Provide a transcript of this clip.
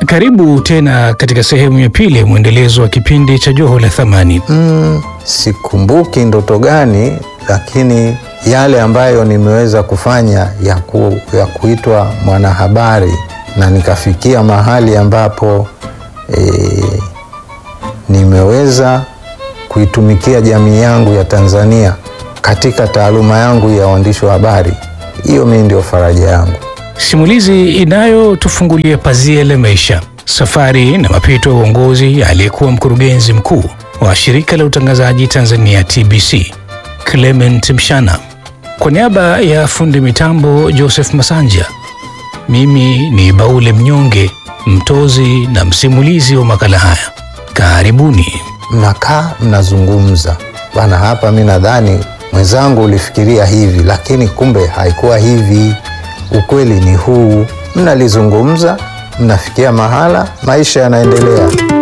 Karibu tena katika sehemu ya pili ya mwendelezo wa kipindi cha Joho la Thamani. Sikumbuki ndoto gani, lakini yale ambayo nimeweza kufanya ya kuitwa mwanahabari na nikafikia mahali ambapo nimeweza kuitumikia jamii yangu ya Tanzania katika taaluma yangu ya uandishi wa habari. Hiyo mimi ndio faraja yangu. Simulizi inayotufungulia pazia la maisha, safari na mapito ya uongozi aliyekuwa mkurugenzi mkuu wa shirika la utangazaji Tanzania TBC, Clement Mshana. Kwa niaba ya fundi mitambo Joseph Masanja, mimi ni Baule Mnyonge, mtozi na msimulizi wa makala haya. Karibuni. Mnakaa mnazungumza, bana, hapa mimi nadhani mwenzangu ulifikiria hivi, lakini kumbe haikuwa hivi. Ukweli ni huu. Mnalizungumza, mnafikia mahala, maisha yanaendelea.